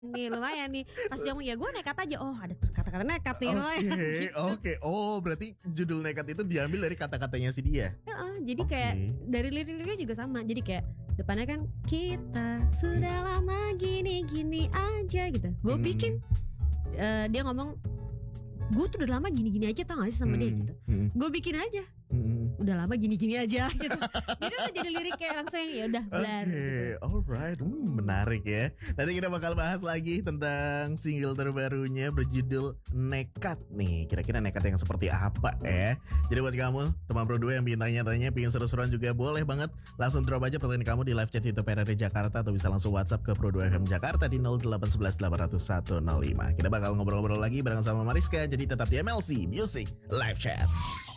nih lumayan nih. Pas dia ngomong ya gue nekat aja. Oh ada kata-kata nekat nih lumayan. Oke. Oh berarti judul nekat itu diambil dari kata-katanya si dia. Jadi kayak dari lirik-liriknya juga sama. Jadi kayak depannya kan kita sudah lama gini-gini aja gitu. Gue bikin dia ngomong gue tuh udah lama gini-gini aja, tau gak sih sama dia gitu. Gue bikin aja udah lama gini-gini aja gitu. Jadi tuh jadi lirik kayak langsung ya udah belar gitu. Alright, menarik ya. Nanti kita bakal bahas lagi tentang single terbarunya berjudul Nekat nih. Kira-kira nekat yang seperti apa ya. Jadi buat kamu teman Pro 2 yang bikin tanya-tanya, pingin seru-seruan juga boleh banget. Langsung drop aja pertanyaan kamu di live chat YouTube RRI Jakarta, atau bisa langsung WhatsApp ke Pro 2 FM Jakarta di 0811 800 105. Kita bakal ngobrol-ngobrol lagi bareng sama Mariska. Jadi tetap di MLC Music Live Chat.